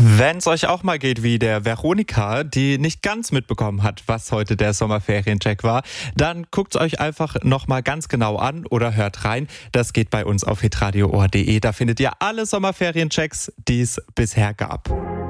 Wenn es euch auch mal geht wie der Veronika, die nicht ganz mitbekommen hat, was heute der Sommerferiencheck war, dann guckt es euch einfach nochmal ganz genau an oder hört rein. Das geht bei uns auf hitradio.de. Da findet ihr alle Sommerferienchecks, die es bisher gab.